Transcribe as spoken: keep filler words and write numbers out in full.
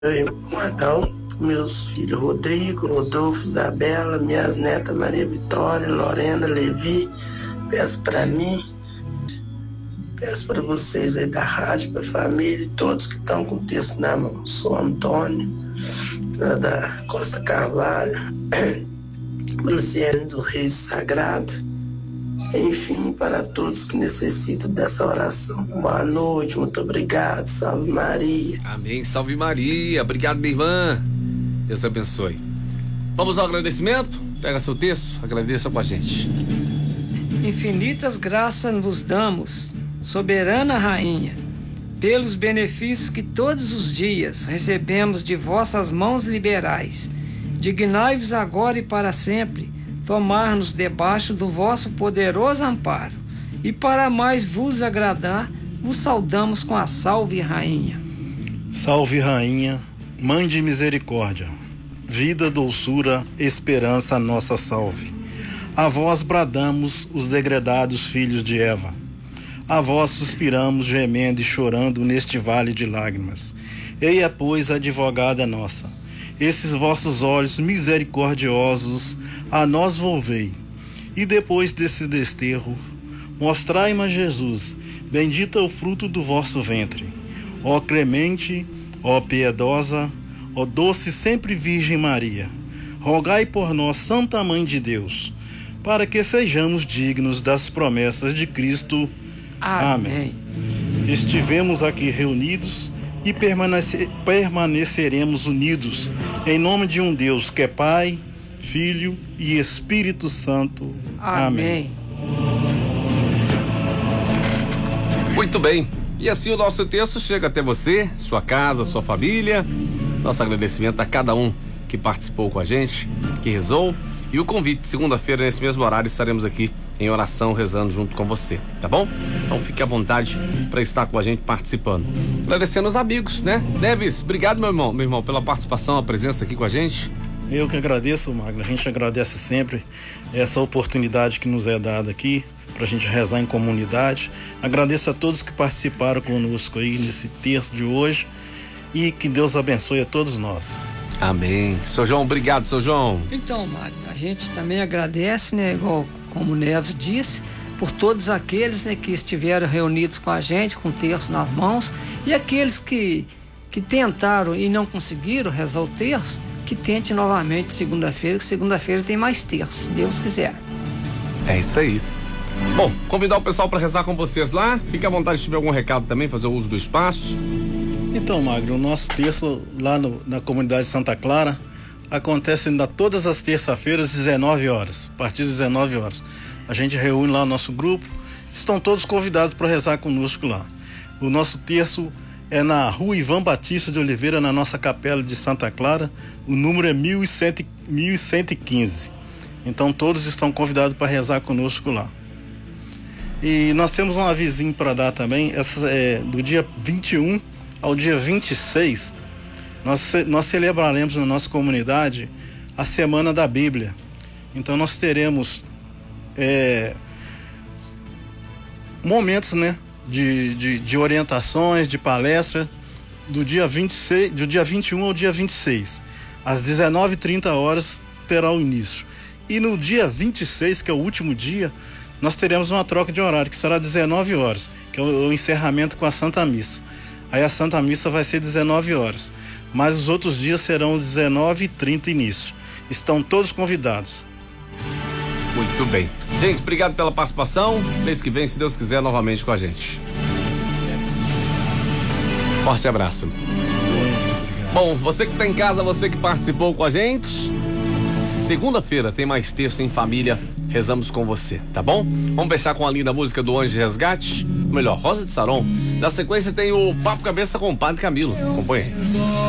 Um Adão, meus filhos Rodrigo, Rodolfo, Isabela, minhas netas Maria Vitória, Lorena, Levi. Peço para mim, peço para vocês aí da rádio, para a família, todos que estão com o texto na mão. Sou Antônio, da Costa Carvalho, Luciano do Reis Sagrado. Enfim, para todos que necessitam dessa oração. Boa noite, muito obrigado. Salve Maria. Amém, salve Maria. Obrigado, minha irmã. Deus abençoe. Vamos ao agradecimento? Pega seu texto, agradeça com a gente. Infinitas graças vos damos, soberana rainha, pelos benefícios que todos os dias recebemos de vossas mãos liberais. Dignai-vos agora e para sempre tomar-nos debaixo do vosso poderoso amparo, e para mais vos agradar, vos saudamos com a salve rainha. Salve rainha, mãe de misericórdia, vida, doçura, esperança, nossa salve. A vós bradamos os degredados filhos de Eva, a vós suspiramos gemendo e chorando neste vale de lágrimas. Eia, pois, advogada nossa, esses vossos olhos misericordiosos a nós volvei, e depois desse desterro, mostrai-me a Jesus, bendito é o fruto do vosso ventre. Ó clemente, ó piedosa, ó doce sempre Virgem Maria, rogai por nós, Santa Mãe de Deus, para que sejamos dignos das promessas de Cristo. Amém. Amém. Estivemos aqui reunidos e permanece, permaneceremos unidos em nome de um Deus que é Pai, Filho e Espírito Santo. Amém. Amém. Muito bem. E assim o nosso texto chega até você, sua casa, sua família. Nosso agradecimento a cada um que participou com a gente, que rezou. E o convite, segunda-feira, nesse mesmo horário, estaremos aqui em oração, rezando junto com você, tá bom? Então fique à vontade para estar com a gente participando. Agradecendo os amigos, né? Neves, obrigado, meu irmão, meu irmão, pela participação, a presença aqui com a gente. Eu que agradeço, Magno. A gente agradece sempre essa oportunidade que nos é dada aqui para a gente rezar em comunidade. Agradeço a todos que participaram conosco aí nesse texto de hoje e que Deus abençoe a todos nós. Amém. Seu João, obrigado, seu João. Então, Magno, a gente também agradece, né, igual como o Neves disse, por todos aqueles, né, que estiveram reunidos com a gente, com o terço nas mãos, e aqueles que, que tentaram e não conseguiram rezar o terço, que tente novamente segunda-feira, que segunda-feira tem mais terço, se Deus quiser. É isso aí. Bom, convidar o pessoal para rezar com vocês lá. Fique à vontade se tiver algum recado também, fazer o uso do espaço. Então, Magno, o nosso terço lá no, na comunidade Santa Clara acontece ainda todas as terça-feiras, às dezenove horas. A partir das dezenove horas. A gente reúne lá o nosso grupo. Estão todos convidados para rezar conosco lá. O nosso terço é na rua Ivan Batista de Oliveira, na nossa capela de Santa Clara. O número é mil e cento e quinze. Então todos estão convidados para rezar conosco lá. E nós temos um avisinho para dar também. Essa é do dia vinte e um ao dia vinte e seis. Nós, nós celebraremos na nossa comunidade a Semana da Bíblia. Então nós teremos é, momentos, né, de, de, de orientações, de palestra, do dia, vinte e seis, do dia vinte e um ao dia vinte e seis. Às dezenove e trinta horas terá o início. E no dia vinte e seis, que é o último dia, nós teremos uma troca de horário, que será dezenove horas, que é o, o encerramento com a Santa Missa. Aí a Santa Missa vai ser dezenove horas. Mas os outros dias serão dezenove e trinta início. Estão todos convidados. Muito bem. Gente, obrigado pela participação. Mês que vem, se Deus quiser, novamente com a gente. Forte abraço. Bom, você que está em casa, você que participou com a gente, segunda-feira tem mais terço em família. Rezamos com você, tá bom? Vamos fechar com a linda música do Anjo de Resgate. Ou melhor, Rosa de Saron. Na sequência tem o Papo Cabeça com o Padre Camilo. Acompanhe.